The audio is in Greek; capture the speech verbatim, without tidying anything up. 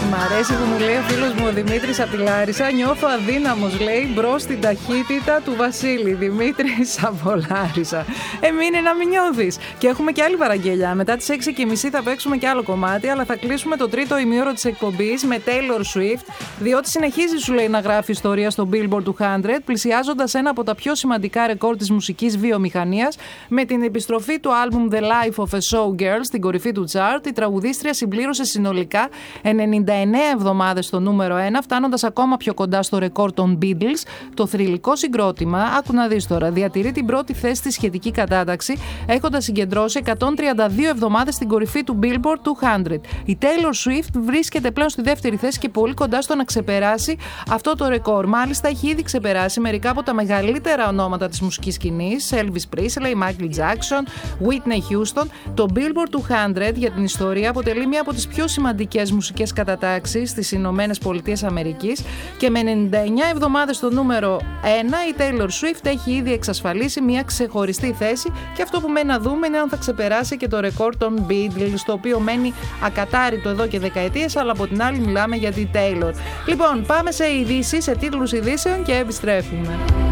Μ' αρέσει που μου λέει ο φίλος μου ο Δημήτρης από τη Λάρισα. Νιώθω αδύναμος, λέει, μπρος στην ταχύτητα του Βασίλη. Δημήτρης από Λάρισα. Εμείνε να μην νιώθεις. Και έχουμε και άλλη παραγγελιά. Μετά τις έξι και μισή θα παίξουμε και άλλο κομμάτι, αλλά θα κλείσουμε το τρίτο ημίωρο της εκπομπής με Taylor Swift, διότι συνεχίζει, σου λέει, να γράφει ιστορία στο Billboard εκατό, πλησιάζοντας ένα από τα πιο σημαντικά ρεκόρ της μουσικής βιομηχανίας με την επιστροφή του άλμπουμ The Life of a Showgirl στην κορυφή του chart. Η τραγουδίστρια συμπλήρωσε συνολικά ενενήντα εννέα εβδομάδες στο νούμερο ένα, φτάνοντας ακόμα πιο κοντά στο ρεκόρ των Beatles. Το θρυλικό συγκρότημα, άκου να δεις τώρα, διατηρεί την πρώτη θέση στη σχετική κατάταξη, έχοντας συγκεντρώσει εκατόν τριάντα δύο εβδομάδες στην κορυφή του Billboard εκατό. Η Taylor Swift βρίσκεται πλέον στη δεύτερη θέση και πολύ κοντά στο να ξεπεράσει αυτό το ρεκόρ. Μάλιστα, έχει ήδη ξεπεράσει μερικά από τα μεγαλύτερα ονόματα της μουσικής σκηνής, Elvis Presley, Michael Jackson, Whitney Houston. Το Billboard εκατό για την ιστορία αποτελεί μία από τις πιο σημαντικές μουσικές κατατάξεις στις Ηνωμένες Πολιτείες Αμερικής και με ενενήντα εννέα εβδομάδες στο νούμερο ένα η Taylor Swift έχει ήδη εξασφαλίσει μία ξεχωριστή θέση και αυτό που μένει να δούμε είναι αν θα ξεπεράσει και το ρεκόρ των Beatles, το οποίο μένει ακατάρριτο εδώ και δεκαετίες, αλλά από την άλλη μιλάμε για την Taylor. Λοιπόν, πάμε σε ειδήσεις, σε τίτλους ειδήσεων και επιστρέφουμε.